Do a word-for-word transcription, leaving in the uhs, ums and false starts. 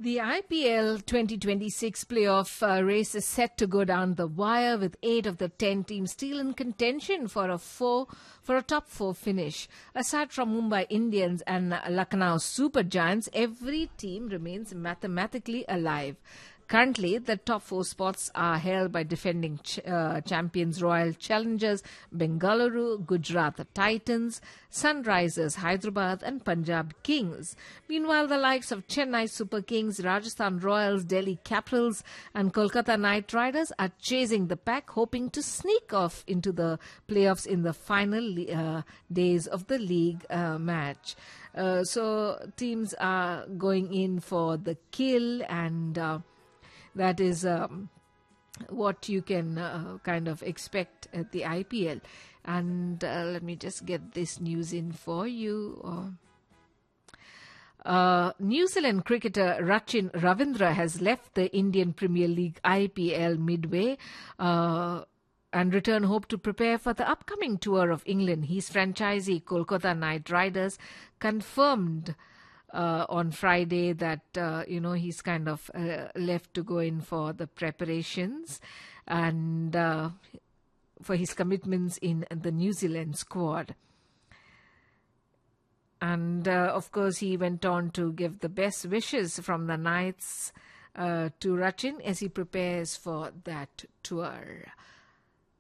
The I P L twenty twenty-six playoff uh, race is set to go down the wire, with eight of the ten teams still in contention for a four for a top four finish. Aside from Mumbai Indians and Lucknow Super Giants, every team remains mathematically alive. Currently, the top four spots are held by defending ch- uh, champions Royal Challengers Bengaluru, Gujarat Titans, Sunrisers Hyderabad and Punjab Kings. Meanwhile, the likes of Chennai Super Kings, Rajasthan Royals, Delhi Capitals and Kolkata Knight Riders are chasing the pack, hoping to sneak off into the playoffs in the final uh, days of the league uh, match. Uh, so teams are going in for the kill, and uh, that is um, what you can uh, kind of expect at the I P L. And uh, let me just get this news in for you. Uh, uh, New Zealand cricketer Rachin Ravindra has left the Indian Premier League I P L midway uh, and return hope to prepare for the upcoming tour of England. His franchisee Kolkata Knight Riders confirmed Uh, on Friday that, uh, you know, he's kind of uh, left to go in for the preparations and uh, for his commitments in the New Zealand squad. And, uh, of course, he went on to give the best wishes from the Knights uh, to Rachin as he prepares for that tour.